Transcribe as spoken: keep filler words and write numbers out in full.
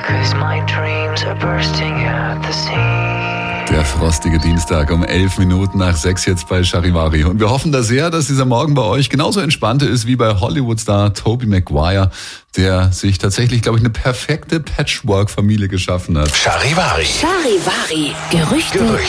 because my dreams are bursting at the seams. Der frostige Dienstag um elf Minuten nach sechs jetzt bei Charivari. Und wir hoffen da sehr, dass dieser Morgen bei euch genauso entspannt ist wie bei Hollywood-Star Tobey Maguire, der sich tatsächlich, glaube ich, eine perfekte Patchwork-Familie geschaffen hat. Charivari. Charivari. Gerüchte, Gerüchte.